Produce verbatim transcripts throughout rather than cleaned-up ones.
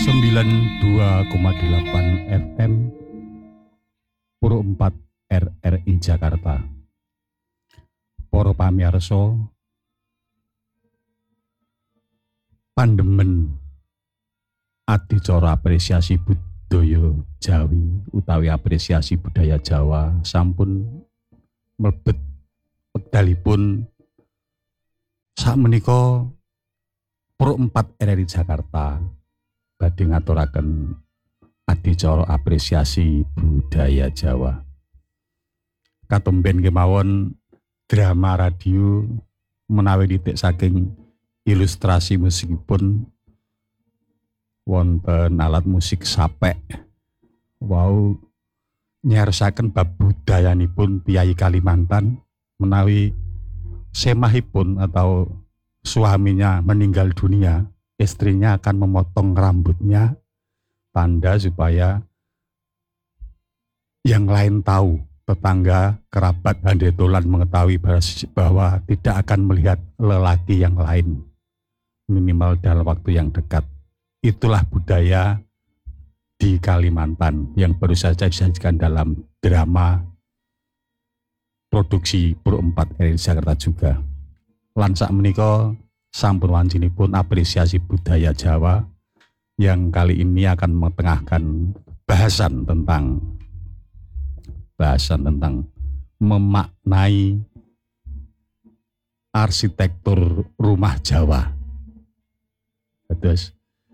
sembilan puluh dua koma delapan F M Puro empat R R I Jakarta. Para pamirsa, pandemen adicara apresiasi budaya Jawi utawi apresiasi budaya Jawa sampun mlebet wekdalipun sakmenika Puro empat R R I Jakarta badhe ngaturaken adicara apresiasi budaya Jawa. Katemben kemawon drama radio menawi titik saking ilustrasi musikipun wonten alat musik sapek. Wau nyarusaken bab budayanipun Piyai Kalimantan menawi semahipun atau suaminya meninggal dunia, istrinya akan memotong rambutnya, tanda supaya yang lain tahu, tetangga, kerabat, handetolan mengetahui bahwa tidak akan melihat lelaki yang lain minimal dalam waktu yang dekat. Itulah budaya di Kalimantan yang baru saja disajikan dalam drama produksi Puro empat R R I Jakarta juga. Lan sak menika sampun wancinipun apresiasi budaya Jawa yang kali ini akan mengetengahkan bahasan tentang bahasan tentang memaknai arsitektur rumah Jawa. Terus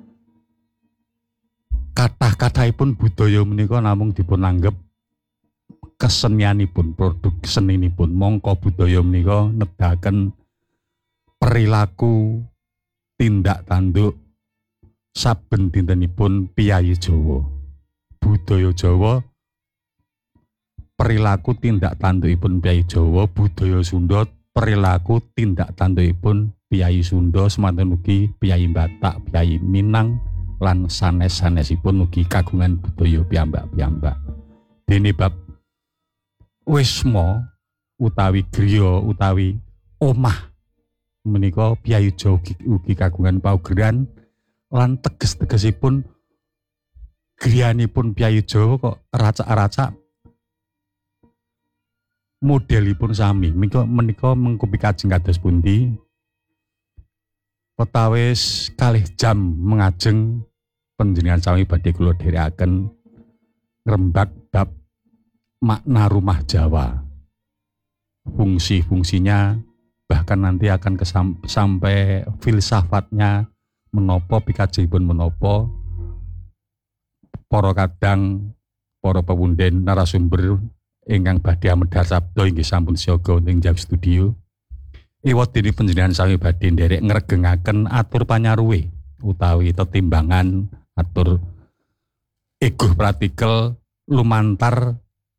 kathah-kathahipun budaya menika namung dipun anggep kesenianipun, produk seninipun. Mongko budaya menika nedahaken perilaku tindak tanduk saben dintenipun Piyai Jawa. Budaya Jawa perilaku tindak tandukipun Piyai Jawa, budaya Sunda perilaku tindak tandukipun Piyai Sunda, semanten ugi Piyai Batak, Piyai Minang lan sanes-sanesipun ugi kagungan budaya piyambak-piyambak. Dene bab wisma utawi griya utawi omah menika Piyai Jawa ugi kagungan paugeran lan teges-tegesipun griyanipun Piyai Jawa kok racak-racak modelipun sami. Menika menika mengkupi kajeng kados pundi? Petawis kalih jam mengajeng panjenengan sami badhe kula dherekaken ngrembak bab makna rumah Jawa. Fungsi-fungsinya bahkan nanti akan kesam, sampai filsafatnya menopo pikajengipun menopo. Para kadang para pewunden narasumber ingkang badhe amedhar sabda inggih sampun siaga ing Jawi Studio. Ewadene panjenengan sami badhe nderek ngregengaken atur panyaruwe utawi tetimbangan atur ego pratikel lumantar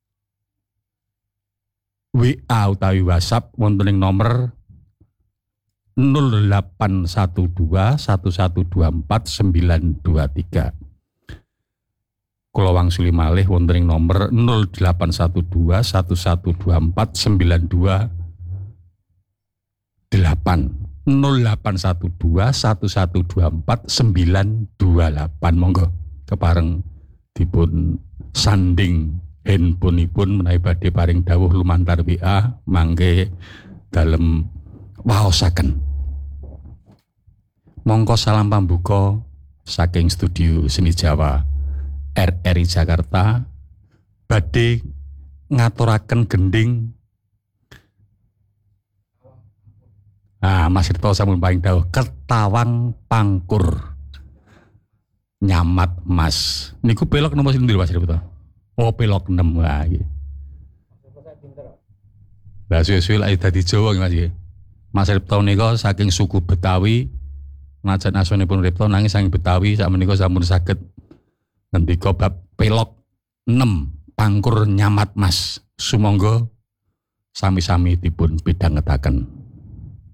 W A utawi WhatsApp wonten ing nomor nol delapan satu dua satu satu dua empat sembilan dua tiga. Kula wangsuli malih wonten ing nomor nol delapan satu dua satu satu dua empat sembilan dua delapan nol delapan satu dua satu satu dua empat sembilan dua delapan. Monggo kepareng dipun sanding handphonepun menawi badhe paring dawuh lumantar W A mangke dalem waosaken. Monggo salam pambuka saking studio Seni Jawa R R I Jakarta badhe ngaturaken gending. Ah, Mas Rito sampun paring dawuh ketawang pangkur nyamat Mas. Niku pelok nomor sinten Mas Rito? Oh, pelok enam wae. Lah suwe-suwe lek dadi Jawa Mas nggih. Mas Rito nika saking suku Betawi. Najan asmanipun Rito nanging saking Betawi sakmenika sampun saged ngendika bab pelok enam pangkur nyamat Mas. Sumangga sami-sami dipun pidhangetaken.